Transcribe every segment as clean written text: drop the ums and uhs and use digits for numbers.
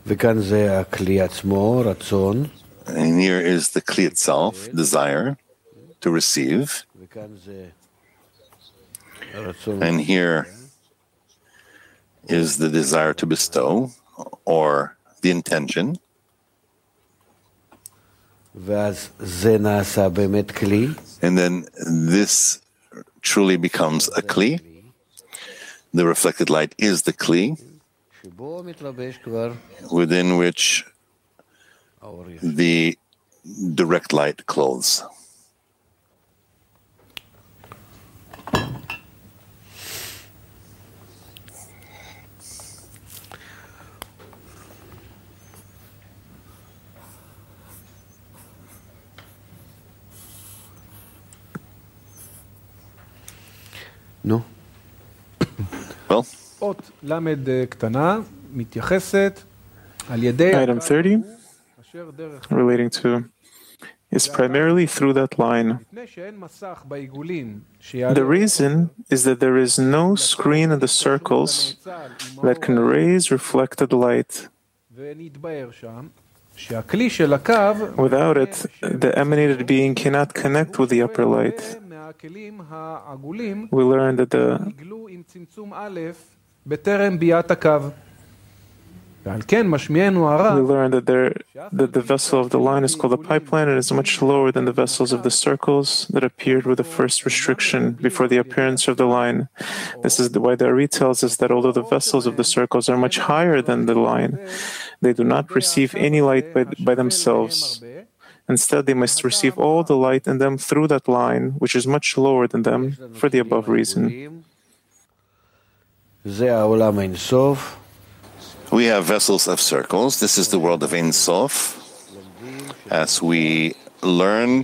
וכאן זה הכלי עצמו, רצון. And here is the Kli itself, desire to receive. וכאן זה רצון. And here is the desire to bestow, or the intention. ואז זה נעשה באמת כלי. And then this truly becomes a Kli. The reflected light is the Kli, שבו מתלבש כבר within which האור ישר. the direct light clothes. נו. Well, אות למד קטנה מתייחסת על ידי Item 30, אשר דרך relating to, is primarily through that line. לפני שאין מסך בעיגולים The reason is that there is no screen in the circles that can raise reflected light. ונתבהר שם שהכלי של הקו Without it, the emanated being cannot connect with the upper light. מהכלים העגולים We learned that נגלו עם צמצום א' בטרם ביאת הקו. ועל כן משמיענו we הרב learned that the vessel of the line is called a pipeline and is much lower than the vessels of the circles that appeared with the first restriction before the appearance of the line. This is why the Ari tells us that although the vessels of the circles are much higher than the line, they do not receive any light by themselves. Instead, they must receive all the light in them through that line, which is much lower than them, for the above reason. זה העולם האינסוף. we have vessels of circles. This is the world of Ein Sof. As we learn,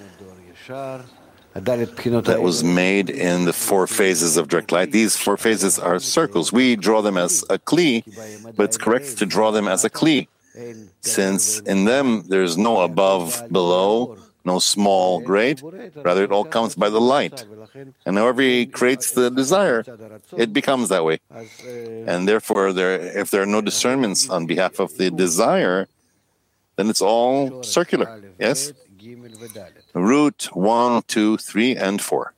that was made in the 4 phases of direct light. These 4 phases are circles. We draw them as a Kli, but it's correct to draw them as a Kli, since in them there's no above, below, no small, great. Rather, it all comes by the light. And however he creates the desire, it becomes that way. And therefore, if there are no discernments on behalf of the desire, then it's all circular. Yes? Root 1, 2, 3, and 4.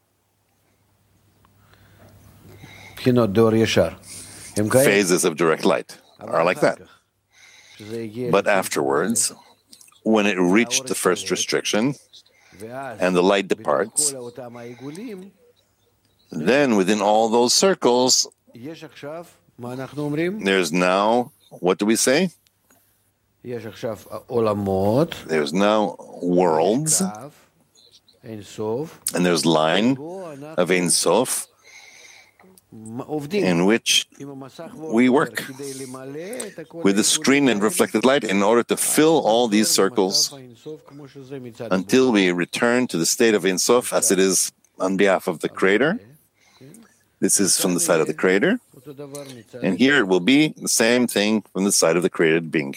Phases of direct light are like that. But afterwards, when it reached the first restriction and the light departs, then within all those circles, there's now, what do we say? There's now worlds, and there's line of Ein Sof, in which we work with the screen and reflected light in order to fill all these circles until we return to the state of Ein Sof as it is on behalf of the Creator. This is from the side of the Creator, and here it will be the same thing from the side of the created being.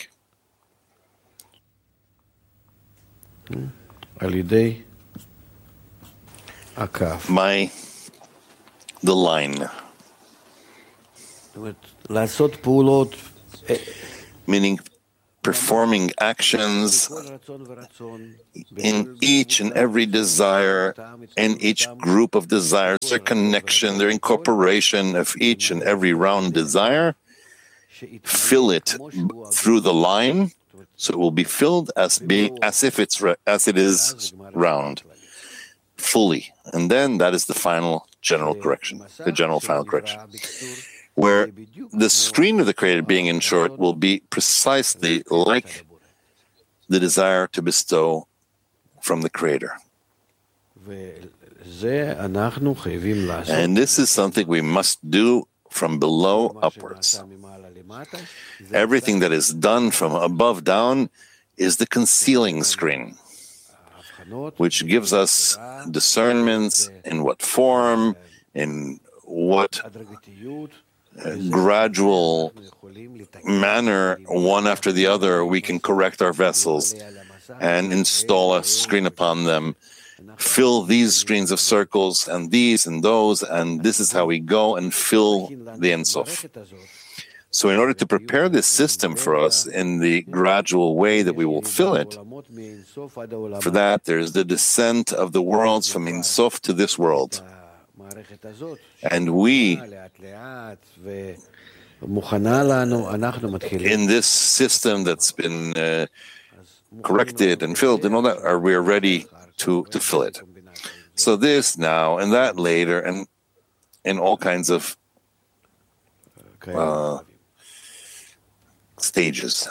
By the line. Meaning performing actions in each and every desire, in each group of desires, their connection, their incorporation of each and every round desire, fill it through the line, so it will be filled as if it is round, fully. And then that is the final general correction, the general final correction, where the screen of the created being, in short, will be precisely like the desire to bestow from the Creator. And this is something we must do from below upwards. Everything that is done from above down is the concealing screen, which gives us discernments in what form, in what gradual manner, one after the other, we can correct our vessels and install a screen upon them, fill these screens of circles and these and those, and this is how we go and fill the Ein Sof. So in order to prepare this system for us in the gradual way that we will fill it, for that there's the descent of the worlds from Ein Sof to this world. And we, in this system that's been corrected and filled and all that, we are ready to fill it. So this now and that later, and in all kinds of stages.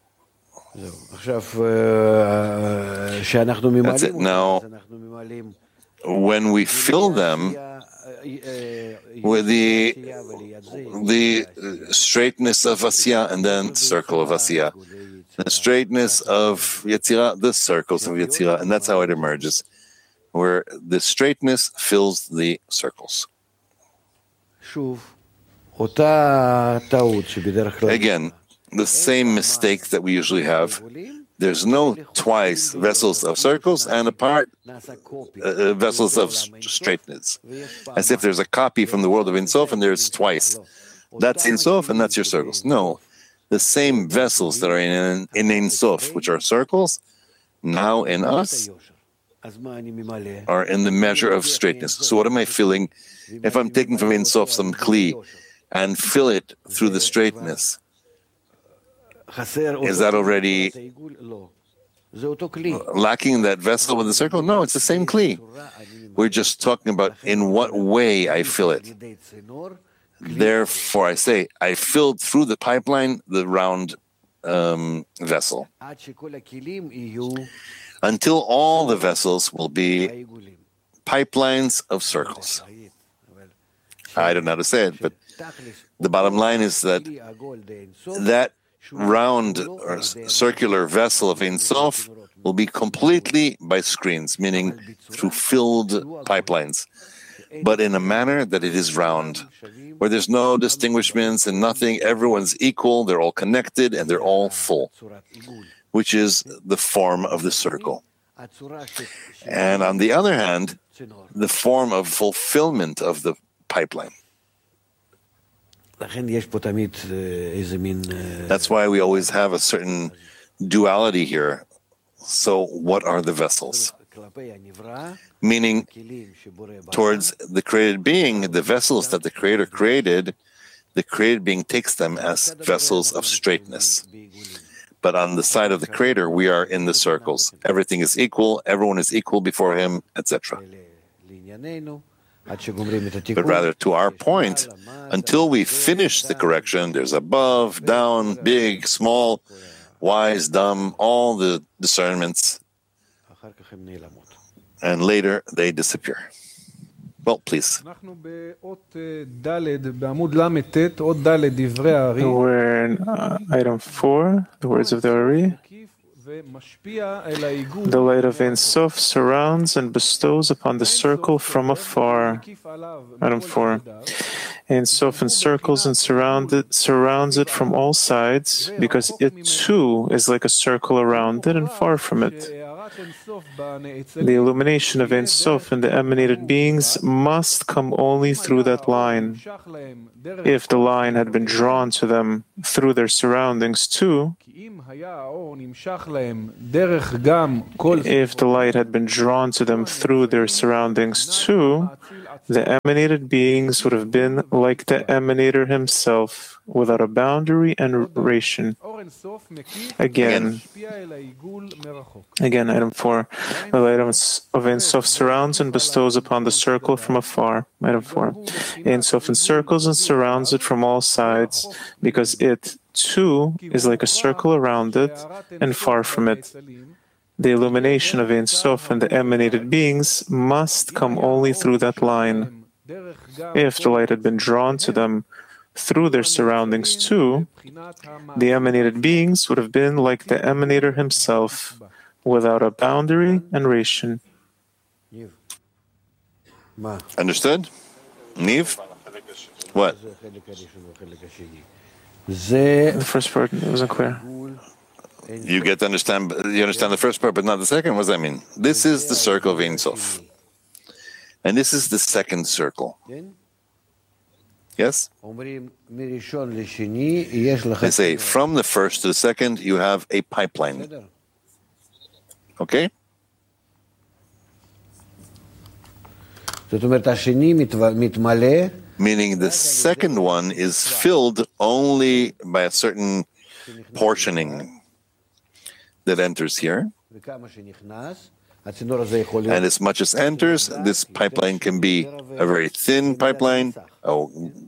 That's it. Now, when we fill them with the straightness of Asiyah and then circle of Asiyah, the straightness of Yetzirah, the circles of Yetzirah, and that's how it emerges, where the straightness fills the circles. Again, the same mistake that we usually have. There's no twice vessels of circles and apart vessels of straightness. As if there's a copy from the world of Ein Sof and there's twice. That's Ein Sof and that's your circles. No, the same vessels that are in Ein Sof, which are circles, now in us, are in the measure of straightness. So what am I filling? If I'm taking from Ein Sof some kli and fill it through the straightness, is that already lacking that vessel with the circle? No, it's the same kli. We're just talking about in what way I fill it. Therefore, I say, I filled through the pipeline the round vessel. Until all the vessels will be pipelines of circles. I don't know how to say it, but the bottom line is that that round or circular vessel of Ein Sof will be completely by screens, meaning through filled pipelines, but in a manner that it is round, where there's no distinguishments and nothing, everyone's equal, they're all connected, and they're all full, which is the form of the circle. And on the other hand, the form of fulfillment of the pipeline. That's why we always have a certain duality here. So what are the vessels? Meaning, towards the created being, the vessels that the Creator created, the created being takes them as vessels of straightness. But on the side of the Creator, we are in the circles. Everything is equal, everyone is equal before Him, etc. But rather, to our point, until we finish the correction, there's above, down, big, small, wise, dumb, all the discernments, and later they disappear. Well, please. We're in item 4, the words of the Ari. The light of Ein Sof surrounds and bestows upon the circle from afar. Item 4. Ein Sof encircles and surrounds it from all sides, because it too is like a circle around it and far from it. The illumination of Ein Sof and the emanated beings must come only through that line. If the line had been drawn to them through their surroundings too, if the light had been drawn to them through their surroundings too, the emanated beings would have been like the emanator himself, without a boundary and ration. Again, item 4. The light of Ein Sof surrounds and bestows upon the circle from afar. Item 4. Ein Sof encircles and surrounds it from all sides, because it too is like a circle around it and far from it. The illumination of Ein Sof and the emanated beings must come only through that line. If the light had been drawn to them through their surroundings too, the emanated beings would have been like the emanator himself, without a boundary and ration. Understood? Niv? What? The first part wasn't clear. You understand the first part, but not the second? What does that mean? This is the circle of Ein Sof. And this is the second circle. Yes? They say from the first to the second, you have a pipeline. Okay? Meaning the second one is filled only by a certain portioning that enters here. And as much as enters, this pipeline can be a very thin pipeline, a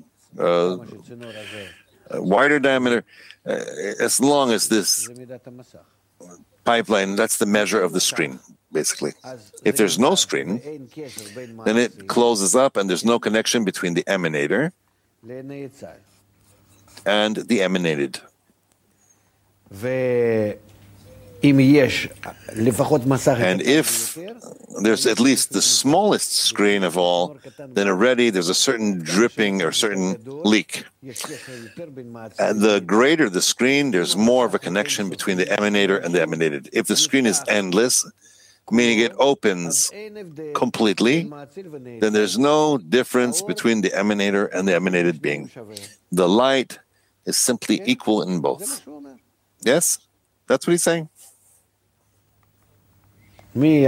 wider diameter, as long as this pipeline, that's the measure of the screen, basically. If there's no screen, then it closes up and there's no connection between the emanator and the emanated. And if there's at least the smallest screen of all, then already there's a certain dripping or certain leak. And the greater the screen, there's more of a connection between the emanator and the emanated. If the screen is endless, meaning it opens completely, then there's no difference between the emanator and the emanated being. The light is simply equal in both. Yes? That's what he's saying. Who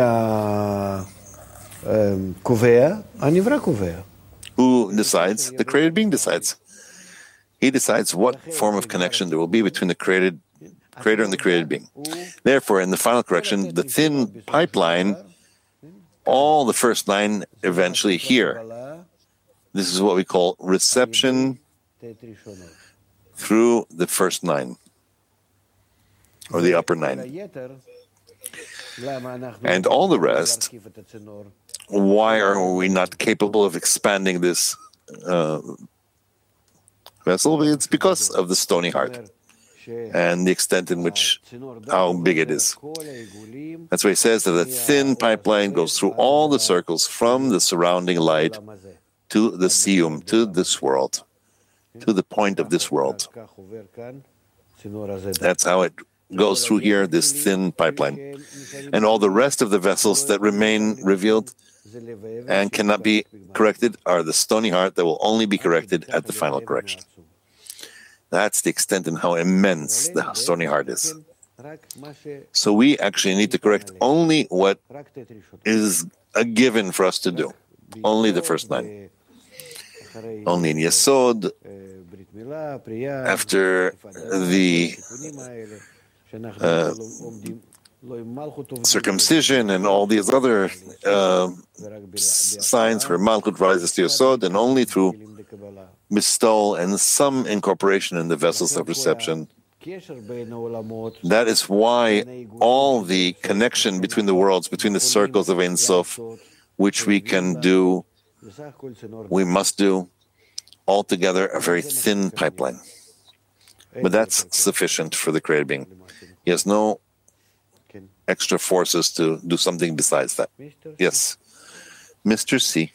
decides? The created being decides. He decides what form of connection there will be between the creator and the created being. Therefore, in the final correction, the thin pipeline, all the first line eventually here. This is what we call reception through the first nine, or the upper nine. And all the rest, why are we not capable of expanding this vessel? It's because of the stony heart and the extent in which, how big it is. That's why he says that the thin pipeline goes through all the circles from the surrounding light to the siyum, to this world, to the point of this world. That's how it goes through here, this thin pipeline. And all the rest of the vessels that remain revealed and cannot be corrected are the stony heart that will only be corrected at the final correction. That's the extent and how immense the stony heart is. So we actually need to correct only what is a given for us to do, only the first nine. Only in Yesod, after the circumcision and all these other signs where Malchut rises to Yesod, and only through bestowal and some incorporation in the vessels of reception. That is why all the connection between the worlds, between the circles of Ein Sof, which we can do, we must do, altogether a very thin pipeline. But that's sufficient for the created being. He has no extra forces to do something besides that. Yes. Mr. C.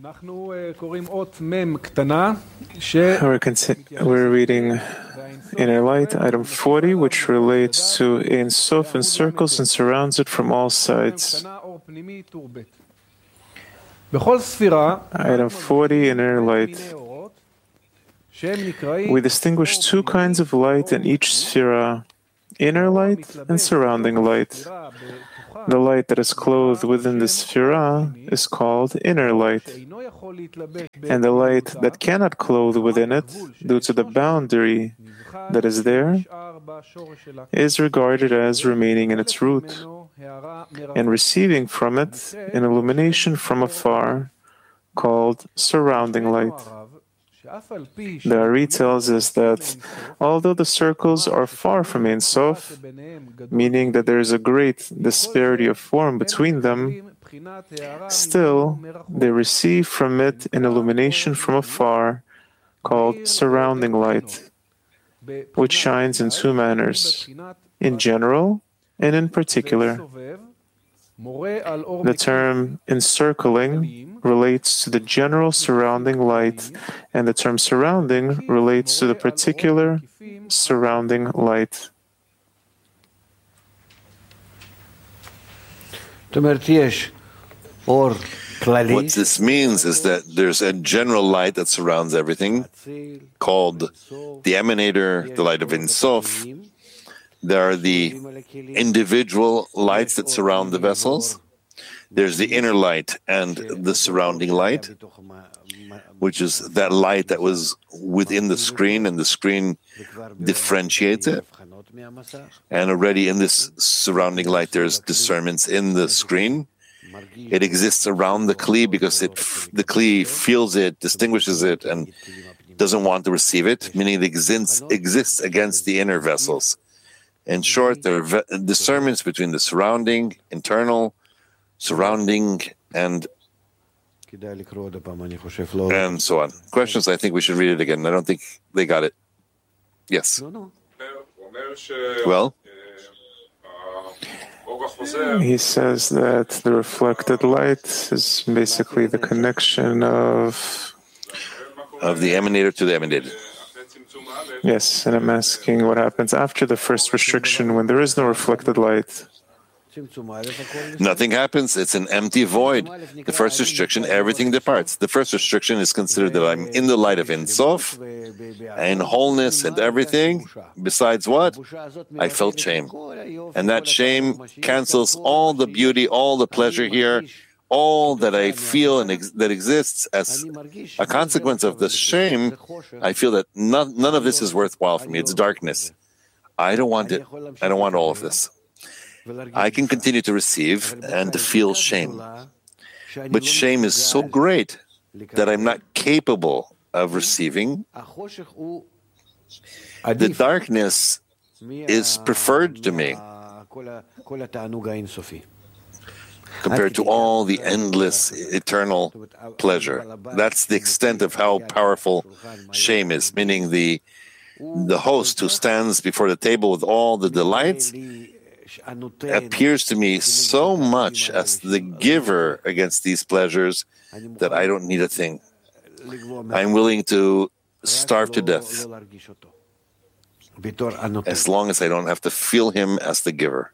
We're reading Inner Light, item 40, which relates to Ein Sof and circles and surrounds it from all sides. Item 40, Inner Light. We distinguish two kinds of light in each sphera, inner light and surrounding light. The light that is clothed within the sphera is called inner light, and the light that cannot clothe within it, due to the boundary that is there, is regarded as remaining in its root and receiving from it an illumination from afar, called surrounding light. The Ari tells us that although the circles are far from Ein Sof, meaning that there is a great disparity of form between them, still they receive from it an illumination from afar called surrounding light, which shines in two manners, in general and in particular. The term encircling relates to the general surrounding light, and the term surrounding relates to the particular surrounding light. What this means is that there's a general light that surrounds everything, called the emanator, the light of Ein Sof. There are the individual lights that surround the vessels. There's the inner light and the surrounding light, which is that light that was within the screen, and the screen differentiates it. And already in this surrounding light, there's discernments in the screen. It exists around the Kli because the Kli feels it, distinguishes it, and doesn't want to receive it, meaning it exists against the inner vessels. In short, there are discernments between the surrounding, internal, surrounding, and so on. Questions? I think we should read it again. I don't think they got it. Yes. Well? He says that the reflected light is basically the connection of the emanator to the emanated. Yes, and I'm asking what happens after the first restriction when there is no reflected light. Nothing happens. It's an empty void. The first restriction, everything departs. The first restriction is considered that I'm in the light of Ein Sof, and wholeness and everything. Besides what? I felt shame. And that shame cancels all the beauty, all the pleasure here, all that I feel and that exists as a consequence of the shame. I feel that none of this is worthwhile for me. It's darkness. I don't want it. I don't want all of this. I can continue to receive and to feel shame. But shame is so great that I'm not capable of receiving. The darkness is preferred to me compared to all the endless, eternal pleasure. That's the extent of how powerful shame is, meaning the host who stands before the table with all the delights appears to me so much as the giver against these pleasures that I don't need a thing. I'm willing to starve to death as long as I don't have to feel him as the giver.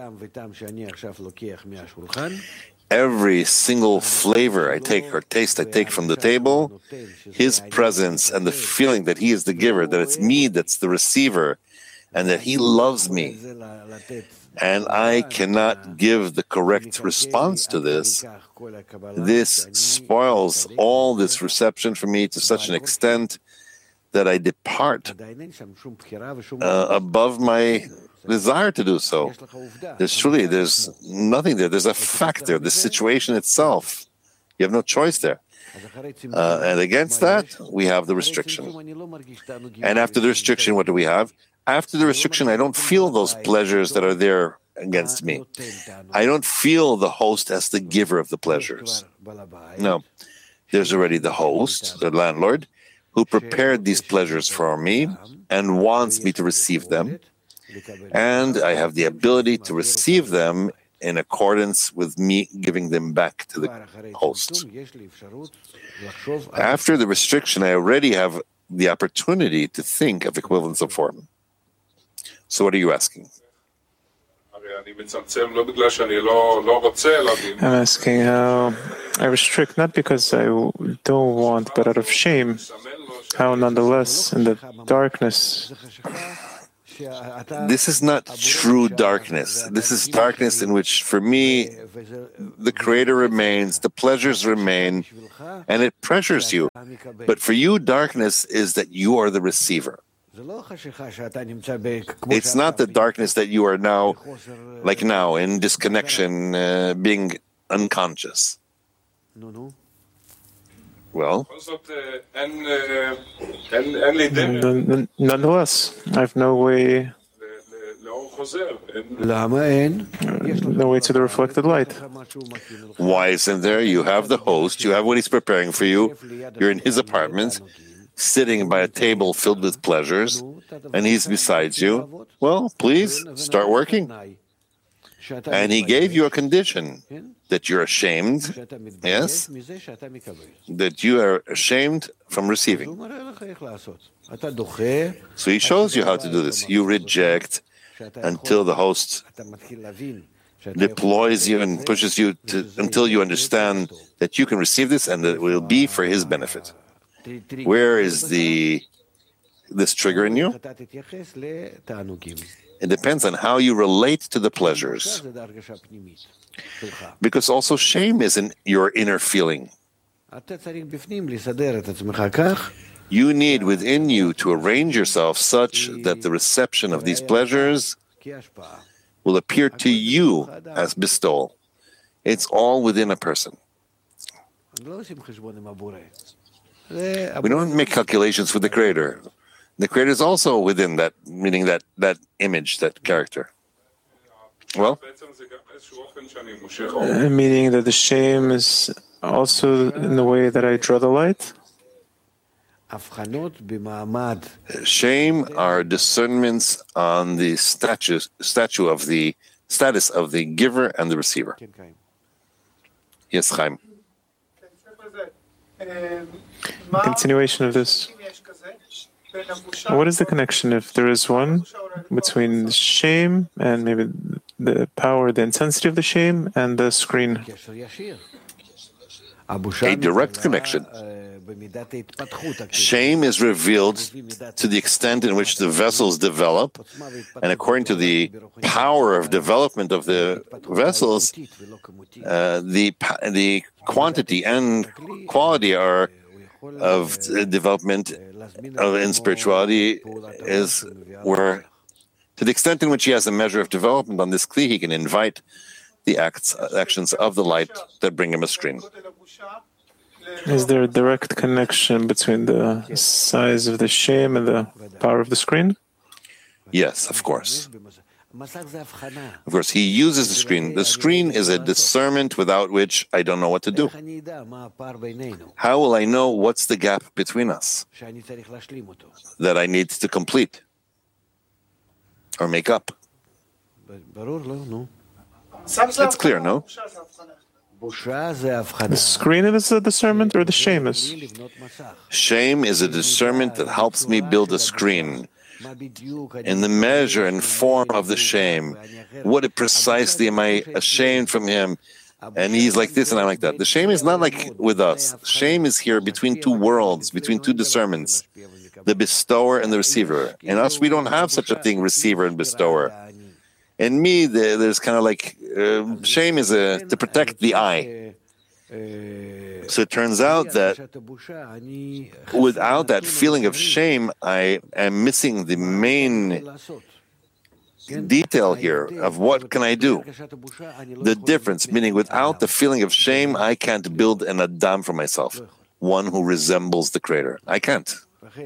Every single flavor I take or taste I take from the table, his presence and the feeling that he is the giver, that it's me that's the receiver, and that he loves me, and I cannot give the correct response to this, this spoils all this reception for me to such an extent that I depart above my desire to do so. There's nothing there. There's a fact there, the situation itself. You have no choice there. And against that, we have the restriction. And after the restriction, what do we have? After the restriction, I don't feel those pleasures that are there against me. I don't feel the host as the giver of the pleasures. No. There's already the host, the landlord, who prepared these pleasures for me and wants me to receive them. And I have the ability to receive them in accordance with me giving them back to the host. After the restriction, I already have the opportunity to think of equivalence of form. So what are you asking? I'm asking how I restrict, not because I don't want, but out of shame. How nonetheless, in the darkness, this is not true darkness. This is darkness in which, for me, the Creator remains, the pleasures remain, and it pressures you. But for you, darkness is that you are the receiver. It's not the darkness that you are now, like now, in disconnection, being unconscious. Well, nonetheless, I have no way to the reflected light. Why isn't there? You have the host, you have what he's preparing for you, you're in his apartment, sitting by a table filled with pleasures, and he's beside you. Well, please, start working. And he gave you a condition that you're ashamed, yes, that you are ashamed from receiving. So he shows you how to do this. You reject until the host deploys you and pushes you until you understand that you can receive this and that it will be for his benefit. Where is this trigger in you? It depends on how you relate to the pleasures. Because also shame is in your inner feeling. You need within you to arrange yourself such that the reception of these pleasures will appear to you as bestowal. It's all within a person. We don't make calculations with the Creator. The Creator is also within that, meaning that image, that character. Well? Meaning that the shame is also in the way that I draw the light? Shame are discernments on the status of the giver and the receiver. Yes, Chaim. Continuation of this. What is the connection, if there is one, between shame and maybe the power, the intensity of the shame and the screen? A direct connection. Shame is revealed to the extent in which the vessels develop, and according to the power of development of the vessels, the quantity and quality are of development in spirituality is where, to the extent in which he has a measure of development on this kli, he can invite the actions of the light that bring him a screen. Is there a direct connection between the size of the shame and the power of the screen? Yes, of course. Of course, he uses the screen. The screen is a discernment without which I don't know what to do. How will I know what's the gap between us that I need to complete or make up? It's clear, no? The screen is a discernment or the shame is? Shame is a discernment that helps me build a screen. In the measure and form of the shame, what precisely am I ashamed from him? And he's like this and I'm like that. The shame is not like with us. Shame is here between two worlds, between two discernments, the bestower and the receiver. In us, we don't have such a thing, receiver and bestower. In me, there's kind of like shame is to protect the I. So it turns out that without that feeling of shame, I am missing the main detail here of what can I do. The difference, meaning without the feeling of shame, I can't build an Adam for myself, one who resembles the Creator. I can't.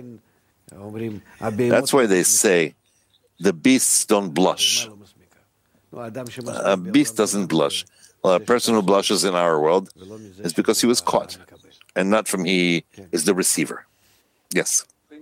That's why they say the beasts don't blush. A beast doesn't blush. Well, a person who blushes in our world is because he was caught, and not from he is the receiver. Yes.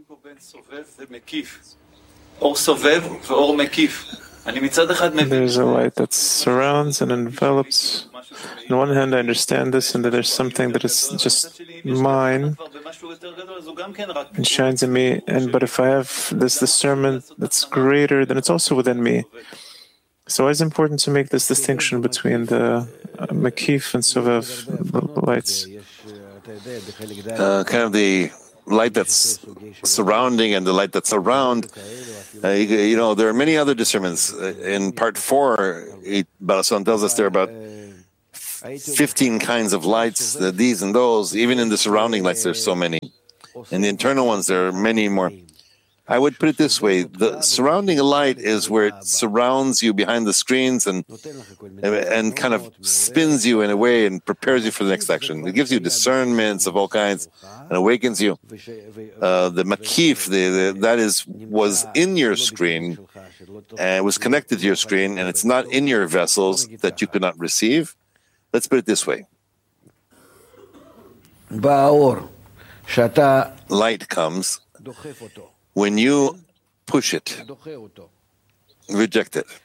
There's a light that surrounds and envelops. On one hand, I understand this, and that there's something that is just mine and shines in me. But if I have this discernment that's greater, then it's also within me. So it's important to make this distinction between the Makif and Sovev lights. Kind of the light that's surrounding and the light that's around. There are many other discernments. In part 4, Baal HaSulam tells us there are about 15 kinds of lights, these and those. Even in the surrounding lights, there's so many. In the internal ones, there are many more. I would put it this way: the surrounding light is where it surrounds you behind the screens and kind of spins you in a way and prepares you for the next action. It gives you discernments of all kinds and awakens you. The makif, that was in your screen and was connected to your screen, and it's not in your vessels that you could not receive. Let's put it this way: light comes when you push it, reject it.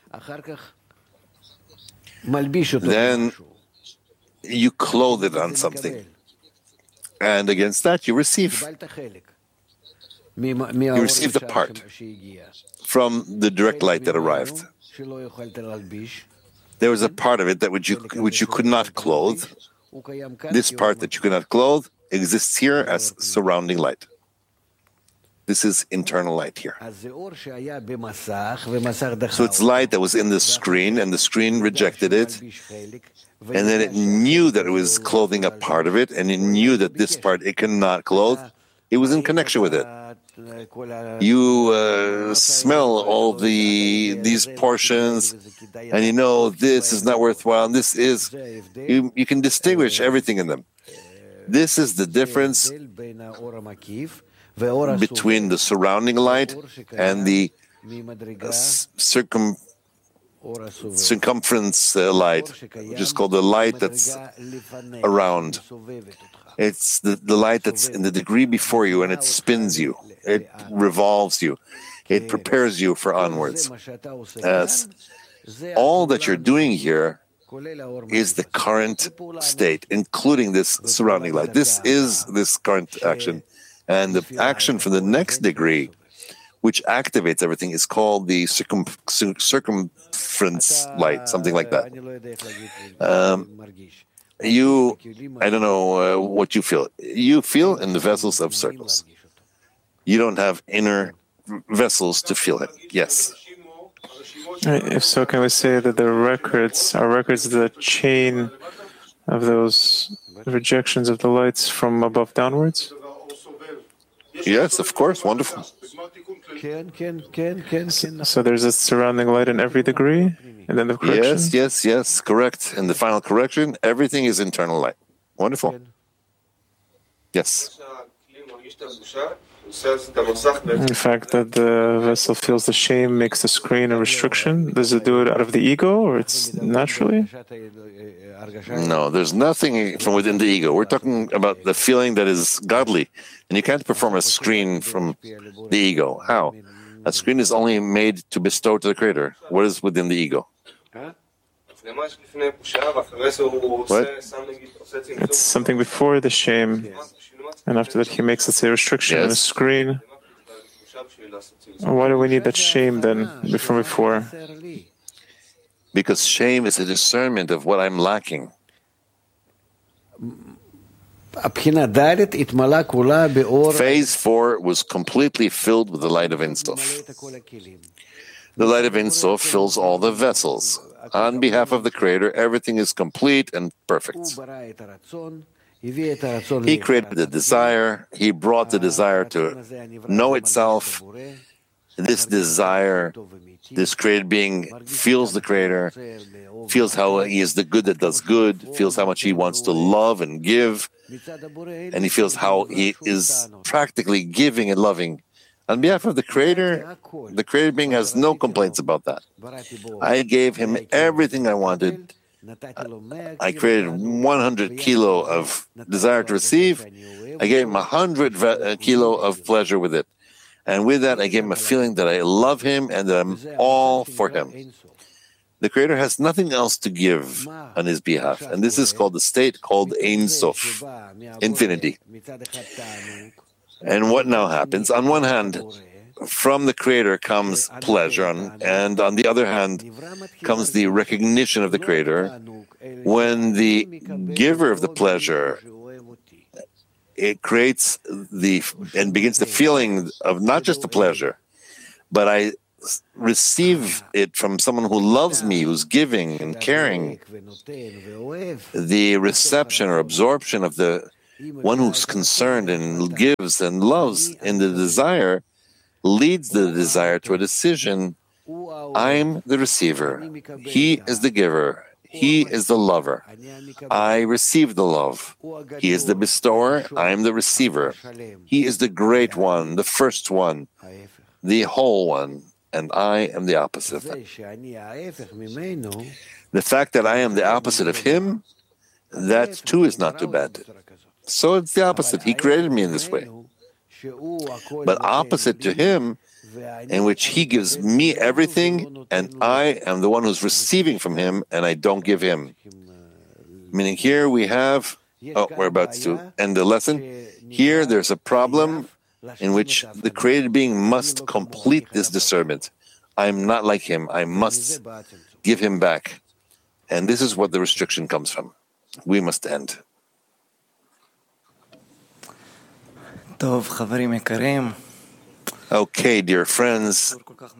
Then you clothe it on something. And against that you receive. You receive the part from the direct light that arrived. There was a part of it that which you could not clothe. This part that you could not clothe exists here as surrounding light. This is internal light here. So it's light that was in the screen, and the screen rejected it. And then it knew that it was clothing a part of it, and it knew that this part it cannot clothe. It was in connection with it. You smell all these portions, and you know this is not worthwhile, and this is, you can distinguish everything in them. This is the difference between the surrounding light and the circumference light, which is called the light that's around. It's the light that's in the degree before you, and it spins you, it revolves you, it prepares you for onwards. All that you're doing here is the current state, including this surrounding light. This is this current action. And the action from the next degree, which activates everything, is called the circumference light, something like that. I don't know what you feel. You feel in the vessels of circles. You don't have inner vessels to feel it. Yes. If so, can we say that the records are records of the chain of those rejections of the lights from above downwards? Yes, of course. Wonderful. So there's a surrounding light in every degree, and then the correction? Yes, correct. In the final correction, everything is internal light. Wonderful. Yes. The fact that the vessel feels the shame makes the screen a restriction. Does it do it out of the ego, or it's naturally? No, there's nothing from within the ego. We're talking about the feeling that is godly. And you can't perform a screen from the ego. How? A screen is only made to bestow to the Creator. What is within the ego? What? It's something before the shame, and after that he makes, let's say, a restriction in a screen. Why do we need that shame then from before? Because shame is a discernment of what I'm lacking. Phase 4 was completely filled with the light of Ein Sof. The light of Ein Sof fills all the vessels. On behalf of the Creator, everything is complete and perfect. He created the desire. He brought the desire to know itself. This desire, this created being feels the Creator, feels how he is the good that does good, feels how much he wants to love and give, and he feels how he is practically giving and loving. On behalf of the created being has no complaints about that. I gave him everything I wanted. I created 100 kilo of desire to receive. I gave him 100 kilo of pleasure with it. And with that, I gave him a feeling that I love him and that I'm all for him. The Creator has nothing else to give on his behalf. And this is called the state called Ein Sof, infinity. And what now happens? On one hand, from the Creator comes pleasure, and on the other hand comes the recognition of the Creator. When the giver of the pleasure, it creates and begins the feeling of not just the pleasure, but I receive it from someone who loves me, who's giving and caring. The reception or absorption of the one who's concerned and gives and loves in the desire leads the desire to a decision. I'm the receiver. He is the giver. He is the lover. I receive the love. He is the bestower. I am the receiver. He is the great one, the first one, the whole one, and I am the opposite. The fact that I am the opposite of him, that too is not too bad. So it's the opposite. He created me in this way. But opposite to him, in which he gives me everything, and I am the one who's receiving from him, and I don't give him. Meaning here we have, we're about to end the lesson. Here there's a problem in which the created being must complete this discernment. I'm not like him. I must give him back. And this is what the restriction comes from. We must end. Okay, dear friends,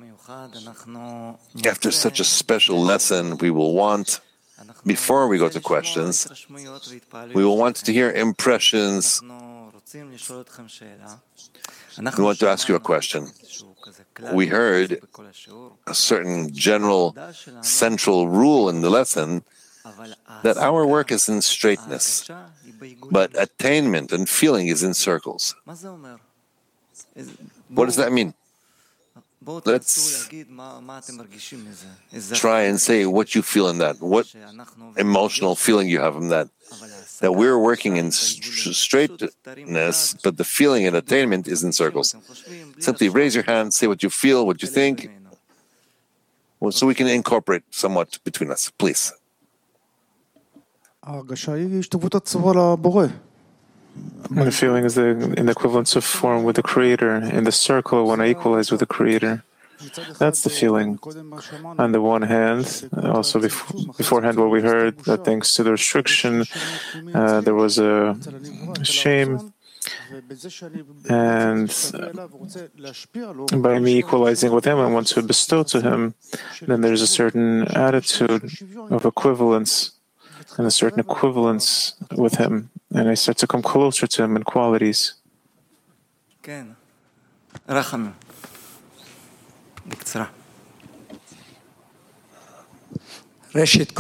after such a special lesson, we will want, before we go to questions, we will want to hear impressions. We want to ask you a question. We heard a certain general central rule in the lesson that our work is in straightness, but attainment and feeling is in circles. What does that mean? Let's try and say what you feel in that, what emotional feeling you have in that. That we're working in straightness, but the feeling and attainment is in circles. Simply raise your hand, say what you feel, what you think, so we can incorporate somewhat between us, please. The feeling is in the equivalence of form with the Creator, in the circle when I equalize with the Creator. That's the feeling. On the one hand, also beforehand what we heard, that thanks to the restriction, there was a shame, and by me equalizing with him, I want to bestow to him, then there's a certain attitude of equivalence, and a certain equivalence with him, and I start to come closer to him in qualities. Thank you,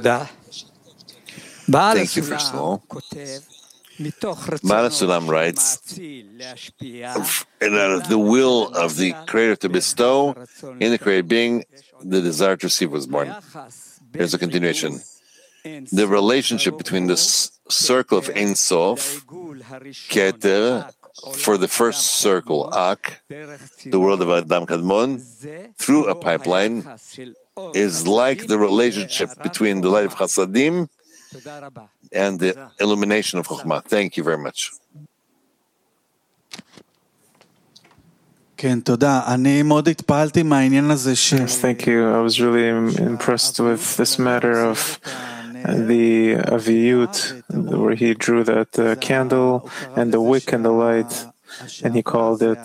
first of all. Baal HaSulam writes, and out of the will of the Creator to bestow, in the created being, the desire to receive was born. Here's a continuation. The relationship between the circle of Ein Sof, Keter, for the first circle, Ak, the world of Adam Kadmon, through a pipeline, is like the relationship between the light of Chasadim and the illumination of Chokhmah. Thank you very much. Yes, thank you. I was really impressed with this matter of the Aviyut, where he drew that candle and the wick and the light, and he called it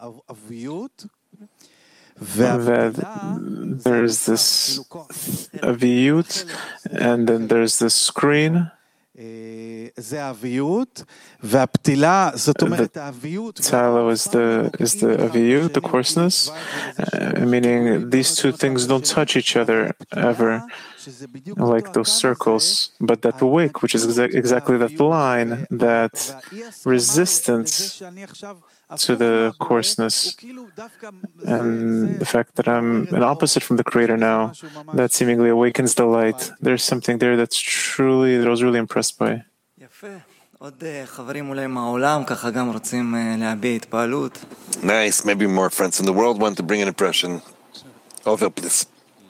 that there's this Aviyut, and then there's this screen. The Tala is the Aviyut, the coarseness, meaning these two things don't touch each other ever, like those circles, but that wick, which is exactly that line, that resistance to the coarseness, and the fact that I'm an opposite from the Creator now, that seemingly awakens the light. There's something there that I was really impressed by. Nice. Maybe more friends in the world want to bring an impression. Over, please.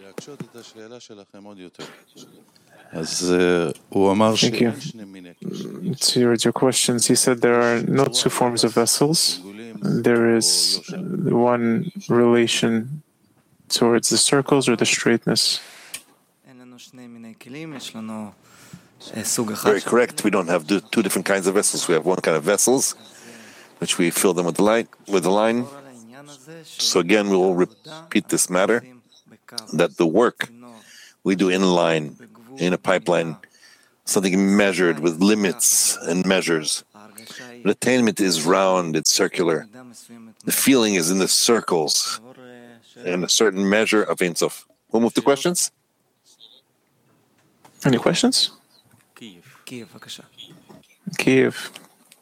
Thank you. To your questions, he said there are no two forms of vessels. There is one relation towards the circles or the straightness. Very correct. We don't have two different kinds of vessels. We have one kind of vessels, which we fill them with the light, with the line. So again, we will repeat this matter, that the work we do in line, in a pipeline, something measured with limits and measures. The attainment is round, it's circular. The feeling is in the circles, and a certain measure of Ein Sof. We'll move to questions. Any questions? Kiev.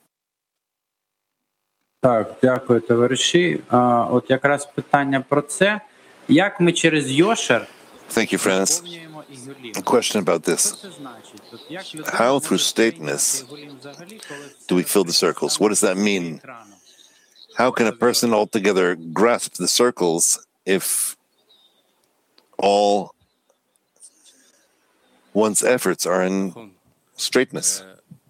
Так, дякую, товариші. От якраз питання про це. Як ми через Йошер Thank you, friends. A question about this. How, through stateness, do we fill the circles? What does that mean? How can a person altogether grasp the circles if all one's efforts are in straightness?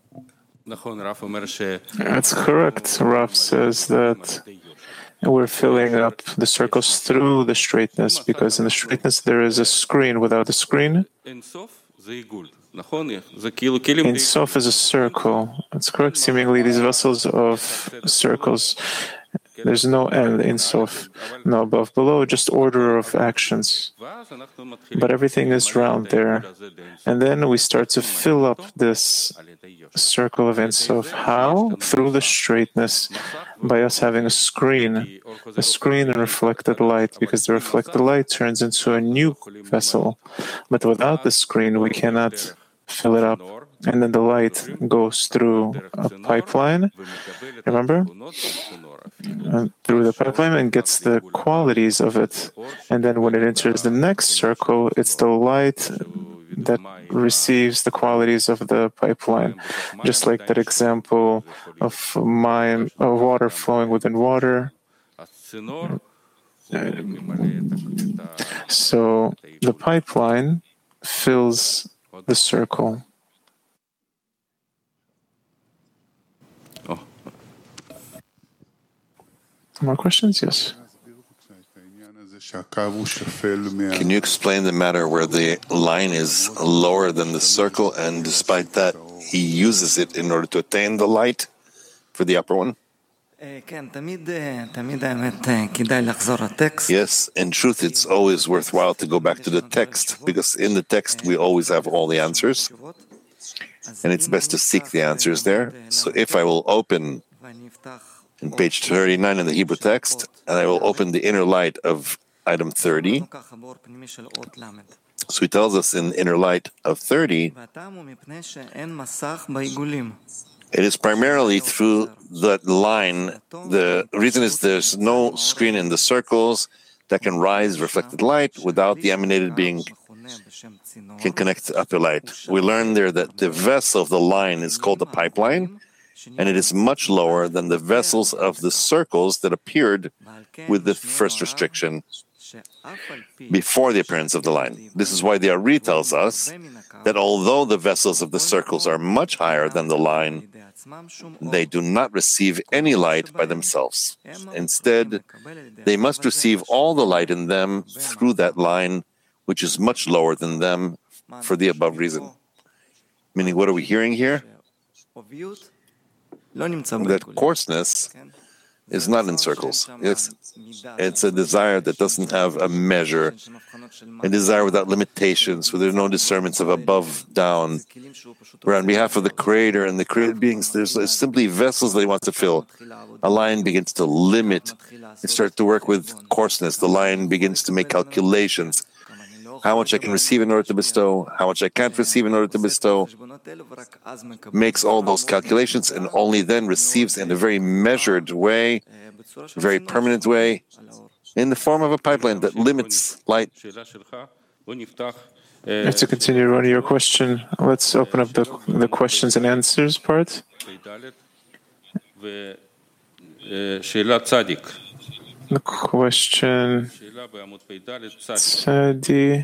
That's correct. Rav says that we're filling up the circles through the straightness, because in the straightness there is a screen. Without the screen, Ein Sof is a circle. It's correct. Seemingly, these vessels of circles. There's no end in Sof, no above, below, just order of actions. But everything is round there. And then we start to fill up this circle of Ein Sof. How? Through the straightness, by us having a screen and reflected light, because the reflected light turns into a new vessel. But without the screen, we cannot fill it up. And then the light goes through a pipeline, remember? Through the pipeline and gets the qualities of it. And then when it enters the next circle, it's the light that receives the qualities of the pipeline. Just like that example of water flowing within water. So the pipeline fills the circle. More questions? Yes. Can you explain the matter where the line is lower than the circle, and despite that, he uses it in order to attain the light for the upper one? Yes, in truth, it's always worthwhile to go back to the text, because in the text we always have all the answers, and it's best to seek the answers there. So if I will open in page 39 in the Hebrew text, and I will open the inner light of item 30. So he tells us in the inner light of 30, it is primarily through that line. The reason is there's no screen in the circles that can rise reflected light without the emanated being can connect to upper light. We learn there that the vessel of the line is called the pipeline, and it is much lower than the vessels of the circles that appeared with the first restriction before the appearance of the line. This is why the Ari tells us that although the vessels of the circles are much higher than the line, they do not receive any light by themselves. Instead, they must receive all the light in them through that line, which is much lower than them for the above reason. Meaning, what are we hearing here? That coarseness is not in circles. It's a desire that doesn't have a measure, a desire without limitations, where there are no discernments of above, down. Where on behalf of the Creator and the created beings, there's simply vessels that He wants to fill. A lion begins to limit. It starts to work with coarseness. The lion begins to make calculations. How much I can receive in order to bestow, how much I can't receive in order to bestow, makes all those calculations, and only then receives in a very measured way, very permanent way, in the form of a pipeline that limits light. To continue running your question, let's open up the questions and answers part. The question, Tzadi.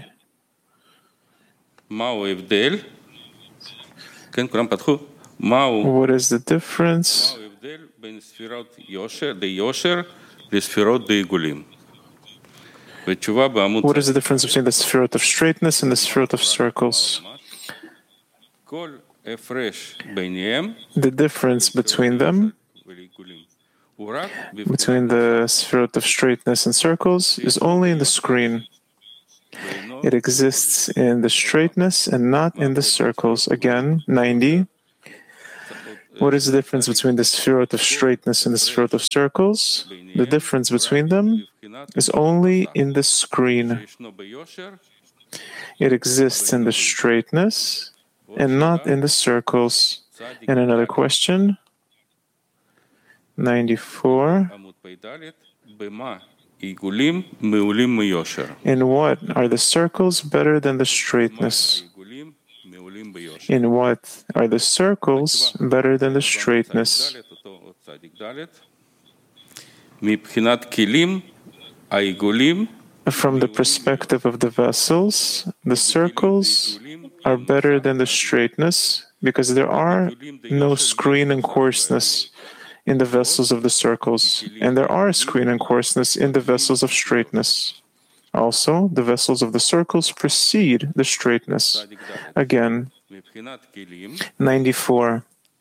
What is the difference? What is the difference between the Sefirot of straightness and the Sefirot of circles? The difference between them, between the Sefirot of straightness and circles, is only in the screen. It exists in the straightness and not in the circles. Again, 90. What is the difference between the Sefirot of straightness and the Sefirot of circles? The difference between them is only in the screen. It exists in the straightness and not in the circles. And another question, 94. In what are the circles better than the straightness? In what are the circles better than the straightness? From the perspective of the vessels, the circles are better than the straightness because there are no screen and coarseness in the vessels of the circles, and there are screen and coarseness in the vessels of straightness. Also, the vessels of the circles precede the straightness. Again, 94.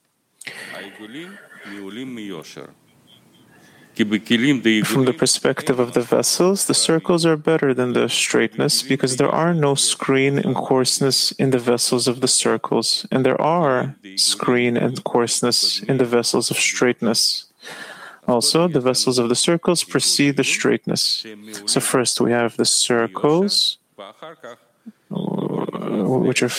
From the perspective of the vessels, the circles are better than the straightness because there are no screen and coarseness in the vessels of the circles, and there are screen and coarseness in the vessels of straightness. Also, the vessels of the circles precede the straightness. So first we have the circles, which are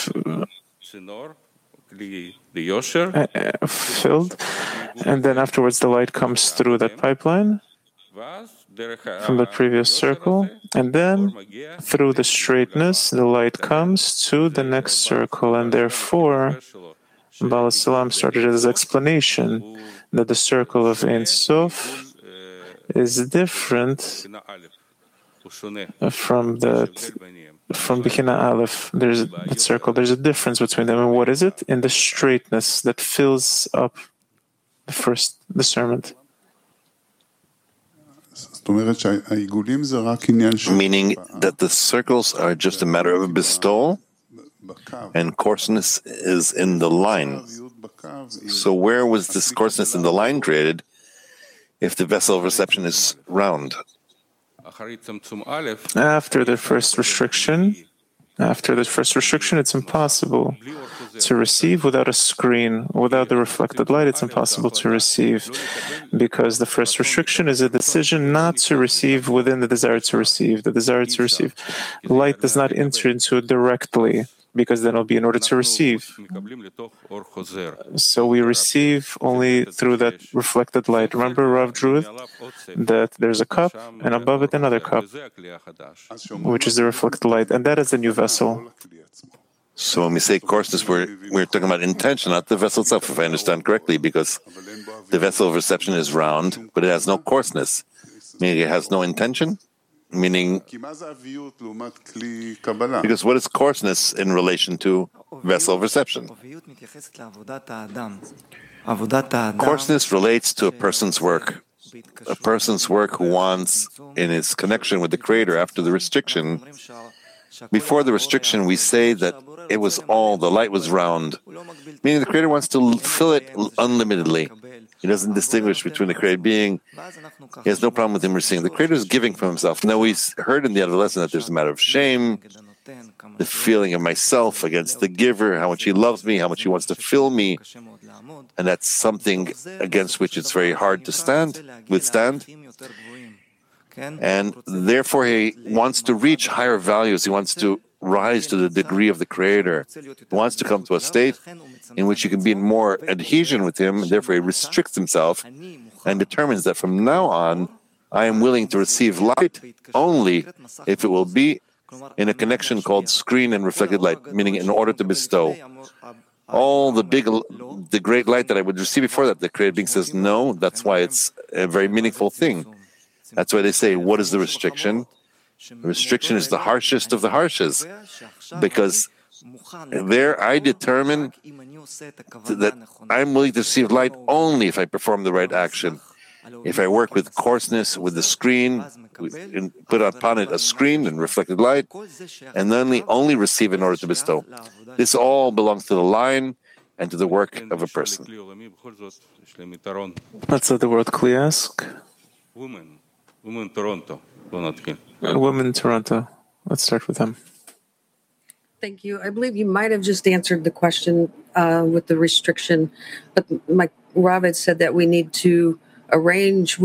filled, and then afterwards the light comes through that pipeline from the previous circle, and then through the straightness the light comes to the next circle, and therefore Baal Salam started his explanation that the circle of Ein Sof is different from Bechina Aleph. There's that circle. There's a difference between them. And what is it? In the straightness that fills up the first discernment. Meaning that the circles are just a matter of bestowal, and coarseness is in the line. So where was this coarseness in the line created if the vessel of reception is round? After the first restriction, it's impossible to receive without a screen. Without the reflected light, it's impossible to receive, because the first restriction is a decision not to receive within the desire to receive. The desire to receive. Light does not enter into it directly, because then it'll be in order to receive. So we receive only through that reflected light. Remember, Rav drew it, that there's a cup, and above it another cup, which is the reflected light, and that is the new vessel. So when we say coarseness, we're talking about intention, not the vessel itself, if I understand correctly, because the vessel of reception is round, but it has no coarseness, meaning it has no intention. Meaning, because what is coarseness in relation to vessel of reception? Coarseness relates to a person's work. A person's work who wants, in its connection with the Creator after the restriction. Before the restriction, we say that it was all, the light was round, meaning the Creator wants to fill it unlimitedly. He doesn't distinguish between the created being. He has no problem with him receiving. The Creator is giving from himself. Now, we heard in the other lesson that there's a matter of shame, the feeling of myself against the giver, how much he loves me, how much he wants to fill me. And that's something against which it's very hard to withstand. And therefore, he wants to reach higher values. He wants to rise to the degree of the Creator. He wants to come to a state in which he can be in more adhesion with him, and therefore he restricts himself and determines that from now on, I am willing to receive light only if it will be in a connection called screen and reflected light, meaning in order to bestow. All the great light that I would receive before that, the created being says no. That's why it's a very meaningful thing. That's why they say, what is the restriction? The restriction is the harshest of the harshes, because there I determine that I'm willing to receive light only if I perform the right action. If I work with coarseness, with the screen, and put upon it a screen and reflected light, and then only receive in order to bestow. This all belongs to the line and to the work of a person. Let's let the word Kli ask. Women Toronto. Women Toronto. Let's start with them. Thank you. I believe you might have just answered the question with the restriction, but Rav had said that we need to arrange